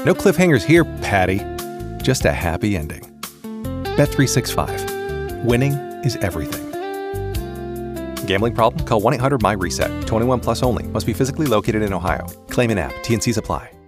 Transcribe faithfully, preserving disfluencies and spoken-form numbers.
No cliffhangers here, Patty. Just a happy ending. Bet three sixty-five. Winning is everything. Gambling problem? Call one eight hundred M Y RESET. twenty-one plus only. Must be physically located in Ohio. Claim in app. T N Cs apply.